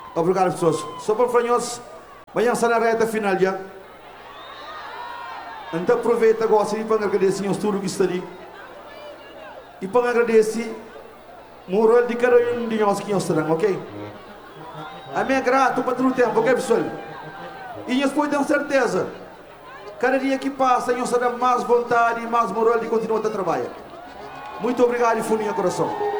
Obrigado, pessoas. Só para fanhosos, amanhã está na reta final já. Então aproveita agora para agradecer aos tudo que está ali. E para agradecer moral de cada um de nós que estão, ok? A minha grato para todo o tempo, ok, pessoal? E nós podemos ter certeza, cada dia que passa, nós teremos mais vontade e mais moral de continuar a trabalhar. Muito obrigado e fundo no coração.